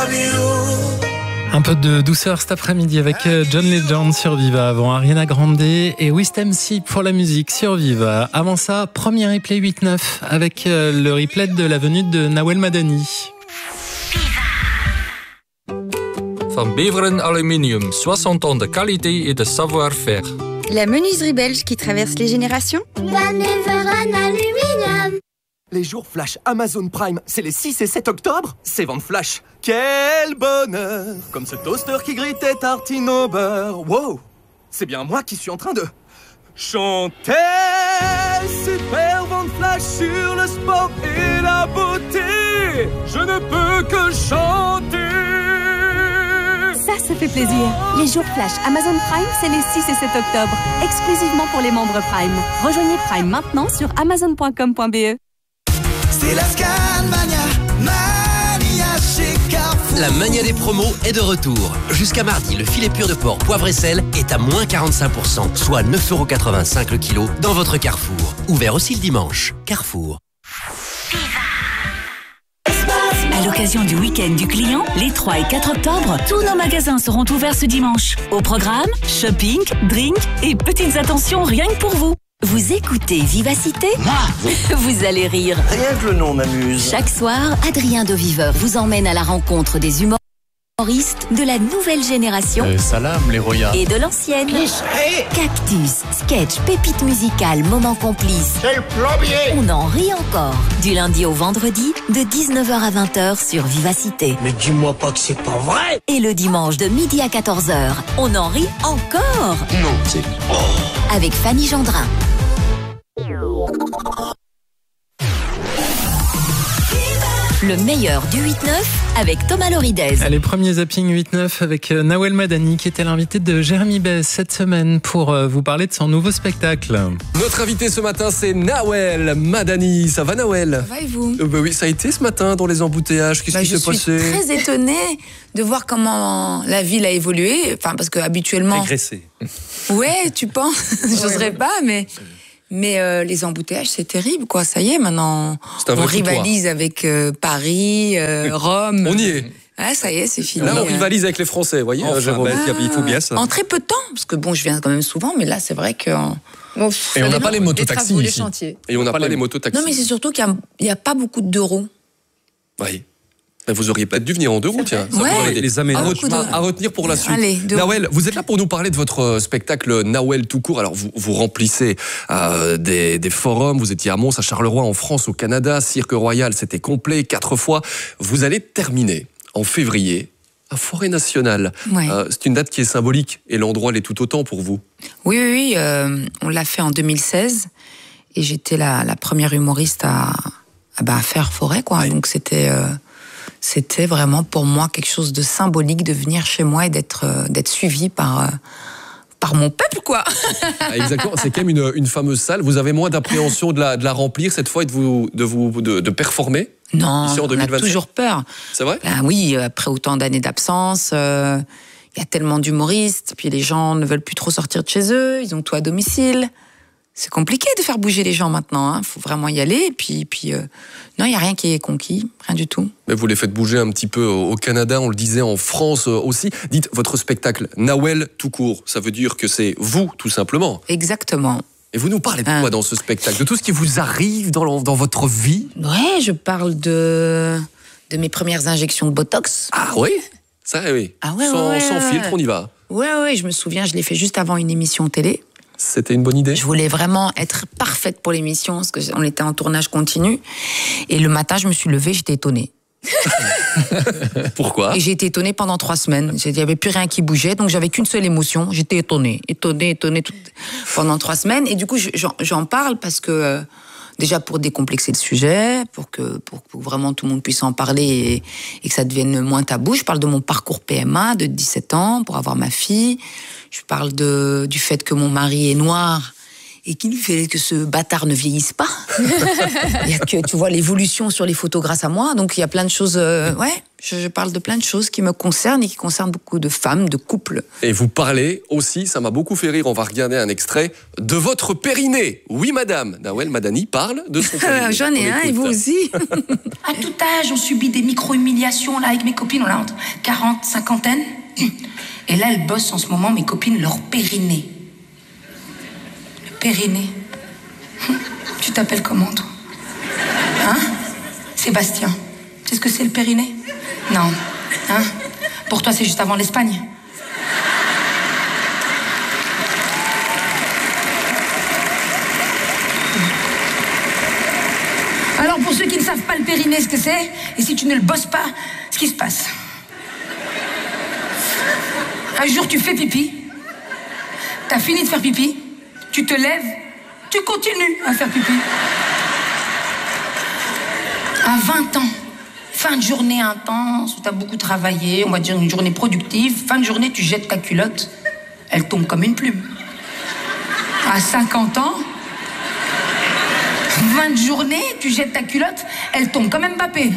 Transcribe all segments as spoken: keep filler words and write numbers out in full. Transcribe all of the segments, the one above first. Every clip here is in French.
Un peu de douceur cet après-midi avec John Legend sur Viva, avant Ariana Grande et Wisdom C pour la musique sur Viva. Avant ça, premier replay huit neuf avec le replay de la venue de Nawel Madani. Van Beveren Aluminium, soixante ans de qualité et de savoir-faire. La menuiserie belge qui traverse les générations. Van Beveren Aluminium. Les jours flash Amazon Prime, c'est les six et sept octobre, c'est vente flash. Quel bonheur! Comme ce toaster qui grille tes tartines au beurre. Wow! C'est bien moi qui suis en train de chanter. Super vente flash sur le sport et la beauté. Je ne peux que chanter. Ça, ça fait plaisir. Les jours flash Amazon Prime, c'est les six et sept octobre, exclusivement pour les membres Prime. Rejoignez Prime maintenant sur amazon point com point b e. C'est la Scanmania, Mania chez Carrefour. La mania des promos est de retour. Jusqu'à mardi, le filet pur de porc poivre et sel est à moins quarante-cinq pour cent, soit neuf euros quatre-vingt-cinq le kilo dans votre Carrefour. Ouvert aussi le dimanche. Carrefour. À l'occasion du week-end du client, les trois et quatre octobre, tous nos magasins seront ouverts ce dimanche. Au programme, shopping, drink et petites attentions rien que pour vous. Vous écoutez Vivacité ? Vous allez rire. Rien que le nom m'amuse. Chaque soir, Adrien de Viveur vous emmène à la rencontre des humoristes de la nouvelle génération euh, Salam, les Roya. Et de l'ancienne. Hey. Cactus, sketch, pépites musicales, moments complices. C'est le plombier. On en rit encore. Du lundi au vendredi, de dix-neuf heures à vingt heures sur Vivacité. Mais dis-moi pas que c'est pas vrai. Et le dimanche de midi à quatorze heures, on en rit encore. Non, c'est... Oh. Avec Fanny Gendrin. Le meilleur du huit neuf avec Thomas Loridez. Les premiers zapping huit neuf avec Nawel Madani qui était l'invité de Jérémy Besse cette semaine pour vous parler de son nouveau spectacle. Notre invité ce matin, c'est Nawel Madani. Ça va, Nawel ? Ça va et vous ? euh, bah oui, ça a été ce matin dans les embouteillages. Qu'est-ce bah, qui s'est passé ? Je suis très étonnée de voir comment la ville a évolué. Enfin, parce que habituellement. Régressé. Ouais, tu penses ? J'oserais pas, mais. Mais euh, les embouteillages, c'est terrible, quoi. Ça y est, maintenant, on rivalise avec euh, Paris, euh, Rome. On y est. Ah, ça y est, c'est fini. Là, on rivalise avec les Français, vous voyez, enfin, Jérôme. Ah, il faut bien ça. En très peu de temps, parce que bon, je viens quand même souvent, mais là, c'est vrai que... Bon, et on n'a pas les mototaxis les ici. Et on n'a pas, pas les mototaxis. Non, mais c'est surtout qu'il n'y a, a pas beaucoup d'euros. Oui. Vous auriez peut-être dû venir en deux roues, tiens. Ouais. Ça les, les aménagements de... à retenir pour la suite. Allez, Nawel, vous êtes là pour nous parler de votre spectacle Nawel tout court. Alors, vous, vous remplissez euh, des, des forums. Vous étiez à Mons, à Charleroi, en France, au Canada. Cirque Royal, c'était complet, quatre fois. Vous allez terminer en février à Forêt Nationale. Ouais. Euh, c'est une date qui est symbolique et l'endroit l'est tout autant pour vous. Oui, oui, oui. Euh, on l'a fait en deux mille seize et j'étais la, la première humoriste à, à, bah, à faire Forêt, quoi. Ouais. Donc, c'était... Euh... C'était vraiment pour moi quelque chose de symbolique de venir chez moi et d'être euh, d'être suivi par euh, par mon peuple, quoi. Ah, exactement. C'est quand même une, une fameuse salle. Vous avez moins d'appréhension de la de la remplir cette fois et de vous de vous de, de performer. Non, ici en deux mille vingt-cinq. On a toujours peur. C'est vrai ? Ben oui, après autant d'années d'absence, il euh, y a tellement d'humoristes, puis les gens ne veulent plus trop sortir de chez eux, ils ont tout à domicile. C'est compliqué de faire bouger les gens maintenant, il hein. faut vraiment y aller. Et puis, puis euh, non, il n'y a rien qui est conquis, rien du tout. Mais vous les faites bouger un petit peu au Canada, on le disait, en France aussi. Dites, votre spectacle, Nawel tout court, ça veut dire que c'est vous, tout simplement. Exactement. Et vous nous parlez de quoi dans ce spectacle ? De tout ce qui vous arrive dans, dans votre vie ? Ouais, je parle de, de mes premières injections de Botox. Ah oui ? Ça, oui. Ah ouais, sans, ouais, sans ouais. filtre, on y va. Ouais, ouais, je me souviens, je l'ai fait juste avant une émission télé. C'était une bonne idée. Je voulais vraiment être parfaite pour l'émission, parce qu'on était en tournage continu. Et le matin, je me suis levée, j'étais étonnée. Pourquoi ? Et j'ai été étonnée pendant trois semaines. Il n'y avait plus rien qui bougeait, donc j'avais qu'une seule émotion. J'étais étonnée, étonnée, étonnée tout... pendant trois semaines. Et du coup, j'en, j'en parle parce que... Euh, déjà pour décomplexer le sujet, pour que, pour que vraiment tout le monde puisse en parler et, et que ça devienne moins tabou. Je parle de mon parcours P M A de dix-sept ans pour avoir ma fille. Je parle de, du fait que mon mari est noir et qu'il fallait que ce bâtard ne vieillisse pas. Il y a que, tu vois, l'évolution sur les photos grâce à moi. Donc, il y a plein de choses... Euh, ouais, je, je parle de plein de choses qui me concernent et qui concernent beaucoup de femmes, de couples. Et vous parlez aussi, ça m'a beaucoup fait rire, on va regarder un extrait, de votre périnée. Oui, madame. Nawel Madani parle de son périnée. J'en ai un, et vous aussi. À tout âge, on subit des micro-humiliations. Là, avec mes copines, on a entre quarante, cinquantaine. Et là, elles bossent en ce moment, mes copines, leur périnée. Le périnée. Tu t'appelles comment, toi? Hein? Sébastien. Tu sais ce que c'est, le périnée? Non. Hein? Pour toi, c'est juste avant l'Espagne. Alors, pour ceux qui ne savent pas le périnée, ce que c'est, et si tu ne le bosses pas, ce qui se passe. Un jour, tu fais pipi. T'as fini de faire pipi. Tu te lèves. Tu continues à faire pipi. À vingt ans, fin de journée intense, où t'as beaucoup travaillé, on va dire une journée productive, fin de journée, tu jettes ta culotte, elle tombe comme une plume. À cinquante ans, vingt journées, tu jettes ta culotte, elle tombe comme Mbappé.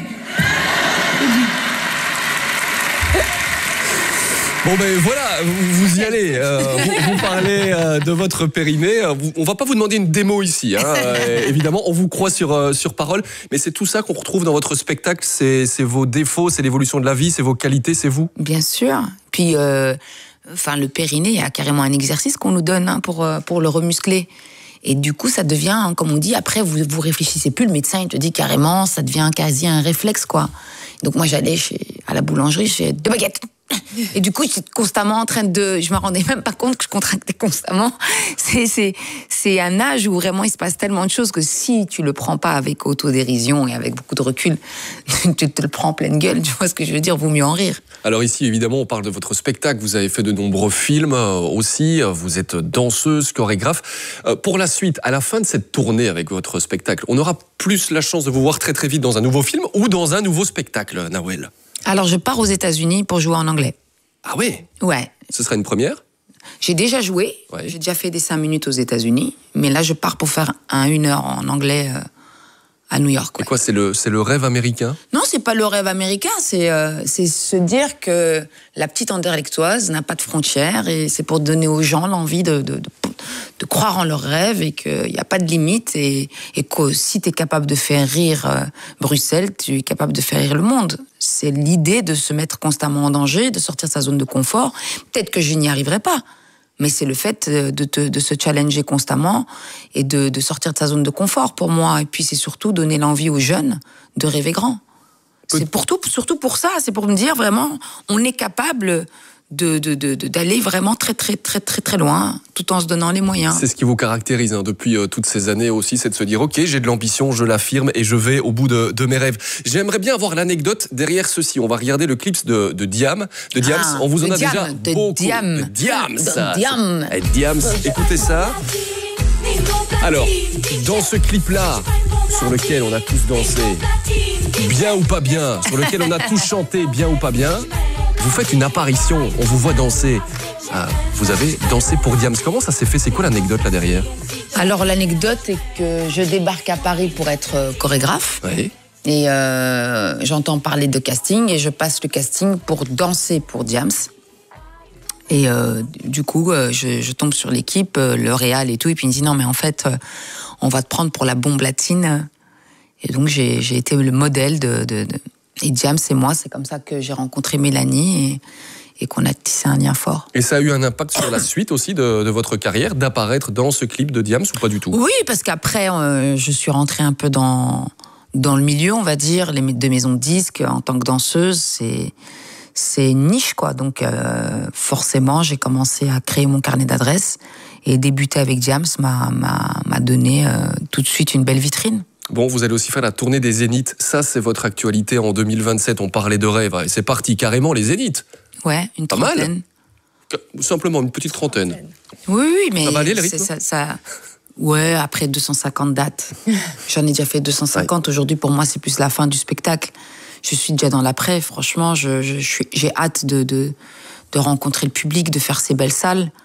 Bon ben voilà, vous, vous y allez, euh, vous, vous parlez euh, de votre périnée, vous, on va pas vous demander une démo ici, hein, euh, évidemment, on vous croit sur, euh, sur parole, mais c'est tout ça qu'on retrouve dans votre spectacle, c'est vos défauts, c'est l'évolution de la vie, c'est vos qualités, c'est vous? Bien sûr, puis euh, enfin, le périnée, il y a carrément un exercice qu'on nous donne hein, pour, pour le remuscler. Et du coup, ça devient, hein, comme on dit, après, vous vous réfléchissez plus, le médecin, il te dit carrément, ça devient quasi un réflexe, quoi. Donc moi, j'allais à la boulangerie, j'ai deux baguettes. Et du coup, j'étais constamment en train de... Je me rendais même pas compte que je contractais constamment. C'est un âge où vraiment il se passe tellement de choses que si tu le prends pas avec autodérision et avec beaucoup de recul, tu te le prends en pleine gueule. Tu vois ce que je veux dire? Vaut mieux en rire. Alors ici, évidemment, on parle de votre spectacle. Vous avez fait de nombreux films aussi. Vous êtes danseuse, chorégraphe. Pour la suite, à la fin de cette tournée avec votre spectacle, on aura plus la chance de vous voir très très vite dans un nouveau film ou dans un nouveau spectacle, Nawel? Alors, je pars aux États-Unis pour jouer en anglais. Ah oui? Ouais. Ce sera une première? J'ai déjà joué. Ouais. J'ai déjà fait des cinq minutes aux États-Unis. Mais là, je pars pour faire un une heure en anglais euh, à New York. Ouais. Et quoi, c'est le, c'est le rêve américain? Non, c'est pas le rêve américain. C'est euh, c'est se dire que la petite Anderlechtoise n'a pas de frontières. Et c'est pour donner aux gens l'envie de, de, de, de croire en leurs rêves et qu'il n'y a pas de limite. Et, et que si tu es capable de faire rire euh, Bruxelles, tu es capable de faire rire le monde. C'est l'idée de se mettre constamment en danger, de sortir de sa zone de confort. Peut-être que je n'y arriverai pas, mais c'est le fait de, te, de se challenger constamment et de, de sortir de sa zone de confort pour moi. Et puis c'est surtout donner l'envie aux jeunes de rêver grand. C'est pour tout, surtout pour ça, c'est pour me dire vraiment, on est capable de, de, de, d'aller vraiment très très très très très loin, tout en se donnant les moyens. C'est ce qui vous caractérise hein, depuis euh, toutes ces années aussi, c'est de se dire ok, j'ai de l'ambition, je l'affirme et je vais au bout de, de mes rêves. J'aimerais bien avoir l'anecdote derrière ceci. On va regarder le clip de, de Diam, de Diams. Ah, on vous en a Diam, déjà de beaucoup. Diam. De Diams. De Diam. Et Diams, écoutez ça. Alors, dans ce clip-là, sur lequel on a tous dansé, bien ou pas bien, sur lequel on a tous chanté, bien ou pas bien, vous faites une apparition, on vous voit danser. Ah, vous avez dansé pour Diams. Comment ça s'est fait? C'est quoi l'anecdote là derrière? Alors l'anecdote est que je débarque à Paris pour être chorégraphe. Oui. Et euh, j'entends parler de casting et je passe le casting pour danser pour Diams. Et euh, du coup, euh, je, je tombe sur l'équipe, euh, le réal et tout, et puis il me dit non mais en fait, euh, on va te prendre pour la bombe latine. Et donc j'ai j'ai été le modèle de... de, de... Et Diams et moi, c'est comme ça que j'ai rencontré Mélanie et, et qu'on a tissé un lien fort. Et ça a eu un impact sur la suite aussi de, de votre carrière, d'apparaître dans ce clip de Diams ou pas du tout? Oui, parce qu'après, euh, je suis rentrée un peu dans, dans le milieu, on va dire, les de maisons de disques en tant que danseuse, c'est c'est une niche, quoi. Donc euh, forcément, j'ai commencé à créer mon carnet d'adresses et débuter avec Diams m'a m'a m'a donné euh, tout de suite une belle vitrine. Bon, vous allez aussi faire la tournée des Zéniths. Ça, c'est votre actualité en deux mille vingt-sept. On parlait de rêve. C'est parti, carrément, les Zéniths. Ouais, une pas trentaine. Mal. Simplement, une petite trentaine. Oui, oui, mais... Ça va aller, le rythme? ça, ça... Ouais, après deux cent cinquante dates. J'en ai déjà fait deux cent cinquante. Ouais. Aujourd'hui, pour moi, c'est plus la fin du spectacle. Je suis déjà dans l'après. Franchement, je, je, je suis, j'ai hâte de, de, de rencontrer le public, de faire ces belles salles.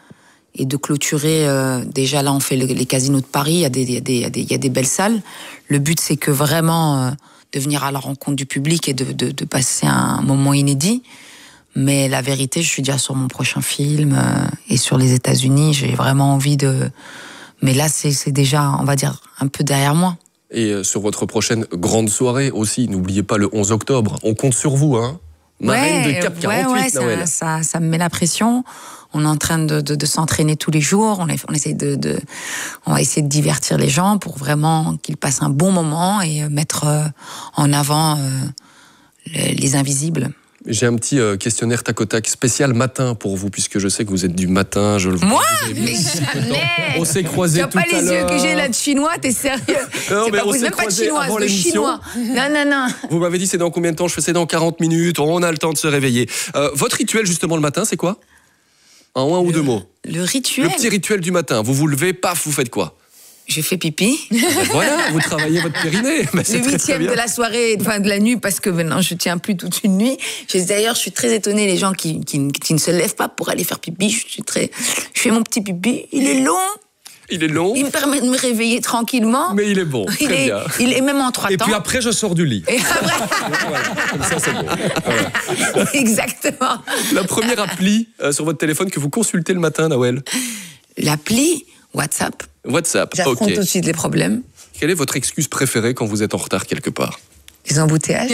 et de clôturer. Euh, déjà là, on fait le, les casinos de Paris, il y a des, il y a des, il y a des, il y a des belles salles. Le but, c'est que vraiment euh, de venir à la rencontre du public et de, de, de passer un moment inédit. Mais la vérité, je suis déjà sur mon prochain film euh, et sur les États-Unis. J'ai vraiment envie de. Mais là, c'est, c'est déjà, on va dire, un peu derrière moi. Et euh, sur votre prochaine grande soirée aussi, n'oubliez pas le onze octobre. On compte sur vous, hein. Marraine ouais, de Cap ouais, quarante-huit, ouais, Nawel. ça, ça, ça me met la pression. On est en train de, de, de s'entraîner tous les jours. On, est, on essaie de, de, on va essayer de divertir les gens pour vraiment qu'ils passent un bon moment et mettre en avant euh, les, les invisibles. J'ai un petit euh, questionnaire tac au tac spécial matin pour vous, puisque je sais que vous êtes du matin. Je le vois. Moi mais jamais. On s'est croisés tout à l'heure. Tu n'as pas les yeux que j'ai là de chinois, t'es sérieux? Non, c'est mais pas on possible, s'est même pas de croisés chinoise, avant de l'émission. chinois. Non, non, non. Vous m'avez dit c'est dans combien de temps? Je fais c'est dans quarante minutes. On a le temps de se réveiller. Euh, votre rituel justement le matin, c'est quoi? En un le, ou deux mots. Le rituel. Le petit rituel du matin. Vous vous levez, paf, vous faites quoi? Je fais pipi. Ben voilà, vous travaillez votre périnée. Ben le huitième de la soirée, enfin de la nuit, parce que maintenant je tiens plus toute une nuit. Je, d'ailleurs, je suis très étonnée les gens qui, qui, qui ne se lèvent pas pour aller faire pipi. Je suis très, je fais mon petit pipi. Il est long. Il est long. Il me permet de me réveiller tranquillement. Mais il est bon. Il très est, bien. il est même en trois Et temps. puis après, je sors du lit. Et après... voilà, comme ça, c'est bon. Voilà. Exactement. La première appli euh, sur votre téléphone que vous consultez le matin, Nawel? L'appli WhatsApp. WhatsApp, J'affronte ok. tout de suite les problèmes. Quelle est votre excuse préférée quand vous êtes en retard quelque part? Les embouteillages.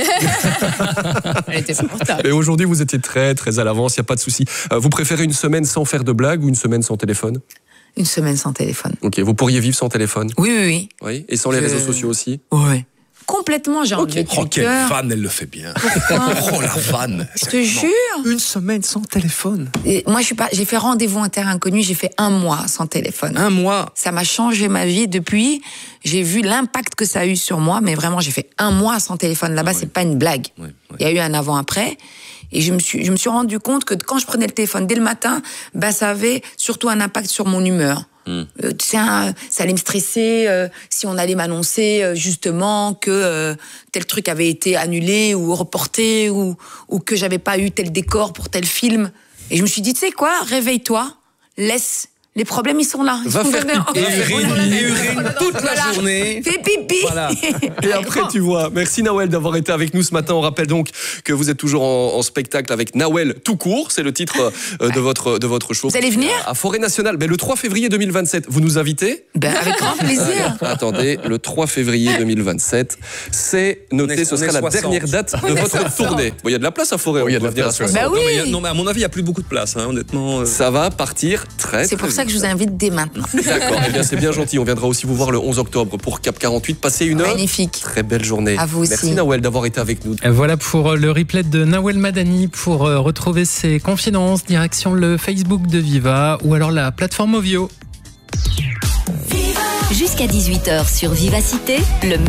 Elle était supportable. Et aujourd'hui, vous étiez très, très à l'avance, il n'y a pas de souci. Euh, vous préférez une semaine sans faire de blagues ou une semaine sans téléphone? Une semaine sans téléphone. Ok, vous pourriez vivre sans téléphone? Oui, oui, oui. Oui, et sans les Je... réseaux sociaux aussi? Oui. Complètement, j'ai enlevé Okay. Oh, quelle vanne, elle le fait bien. Oh, la vanne. Je te jure. Une semaine sans téléphone. Et moi, je suis pas. J'ai fait rendez-vous en terre inconnue. J'ai fait un mois sans téléphone. Un mois. Ça m'a changé ma vie. Depuis, j'ai vu l'impact que ça a eu sur moi. Mais vraiment, j'ai fait un mois sans téléphone. Là-bas, ah, c'est oui. pas une blague. Il oui, oui. y a eu un avant-après. Et je me suis, je me suis rendu compte que quand je prenais le téléphone dès le matin, bah, ça avait surtout un impact sur mon humeur. Mmh. Euh, tiens, ça allait me stresser euh, si on allait m'annoncer euh, justement que euh, tel truc avait été annulé ou reporté ou, ou que j'avais pas eu tel décor pour tel film. Et je me suis dit, tu sais quoi, réveille-toi, laisse. Les problèmes, ils sont là. Ils Va sont faire pipi. Et urine, et urine toute la voilà. journée. Fais pipi. Voilà. Et après, tu vois. Merci Nawel d'avoir été avec nous ce matin. On rappelle donc que vous êtes toujours en, en spectacle avec Nawel tout court. C'est le titre euh, de, votre, de votre show. Vous allez venir à, à Forêt Nationale. Ben, le trois février deux mille vingt-sept. Vous nous invitez? Ben, avec grand plaisir. Alors, attendez, le trois février deux mille vingt-sept. C'est noté, est, ce sera la soixante. dernière date de votre tournée. Il bon, y a de la place à Forêt. Il oh, y a de la place. Ouais. Bah oui. non, mais, non, mais à mon avis, il n'y a plus beaucoup de place, hein, honnêtement. Euh... Ça va partir très, C'est très pour ça vite. que je vous invite dès maintenant. D'accord, eh bien c'est bien gentil. On viendra aussi vous voir le onze octobre pour Cap quarante-huit. Passez une magnifique, très belle journée. À vous aussi. Merci Nawel d'avoir été avec nous. Voilà pour le replay de Nawel Madani. Pour retrouver ses confidences, direction le Facebook de Viva ou alors la plateforme Ovio. Jusqu'à dix-huit heures sur Vivacité, le